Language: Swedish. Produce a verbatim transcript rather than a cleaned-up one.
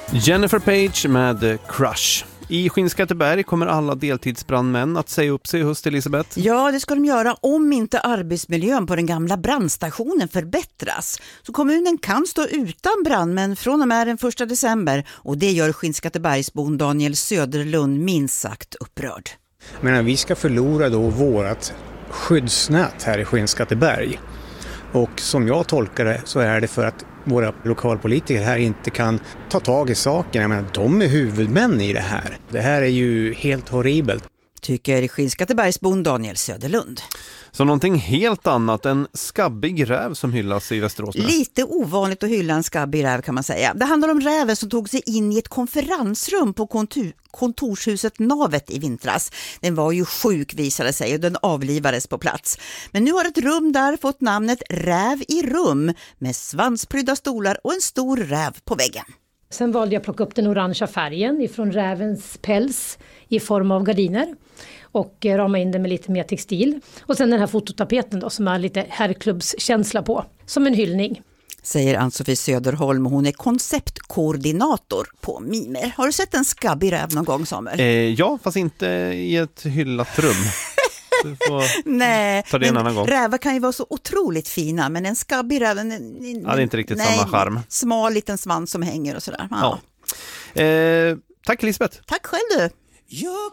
Jennifer Page med Crush. I Skinnskatteberg kommer alla deltidsbrandmän att säga upp sig i höst, Elisabeth. Ja, det ska de göra om inte arbetsmiljön på den gamla brandstationen förbättras. Så kommunen kan stå utan brandmän från och med den första december. Och det gör Skinnskattebergsbon Daniel Söderlund minst sagt upprörd. Jag menar, vi ska förlora då vårat skyddsnät här i Skinnskatteberg. Och som jag tolkar det så är det för att våra lokalpolitiker här inte kan ta tag i saken. Jag menar, de är huvudmän i det här. Det här är ju helt horribelt. Tycker Skinnskattebergsbon Daniel Söderlund. Så någonting helt annat än skabbig räv som hyllas i Västerås. Lite ovanligt att hylla en skabbig räv kan man säga. Det handlar om räven som tog sig in i ett konferensrum på kontor, kontorshuset Navet i vintras. Den var ju sjuk visade sig och den avlivades på plats. Men nu har ett rum där fått namnet Räv i rum med svansprydda stolar och en stor räv på väggen. Sen valde jag att plocka upp den orangea färgen ifrån rävens päls i form av gardiner och rama in den med lite mer textil. Och sen den här fototapeten då, som är lite herrklubbskänsla på, som en hyllning. Säger Ann-Sofie Söderholm och hon är konceptkoordinator på Mimer. Har du sett en skabbig räv någon gång, Samuel? Eh, ja, fast inte i ett hyllat rum. Du får nej, ta det en annan gång. Rävar kan ju vara så otroligt fina, men en skabbig räv en, en, ja, det är inte riktigt nej, samma charm. Smal liten svans som hänger och sådär. Ja. Ja. Eh, tack Elisabeth. Tack själv du. Jag